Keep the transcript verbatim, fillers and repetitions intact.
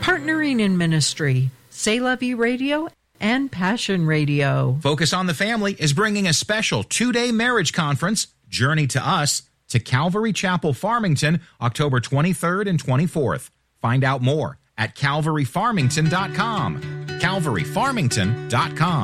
Partnering in ministry, C'est La Vie Radio and Passion Radio. Focus on the Family is bringing a special two-day marriage conference, Journey to Us, to Calvary Chapel, Farmington, October twenty-third and twenty-fourth. Find out more at calvary farmington dot com. calvary farmington dot com.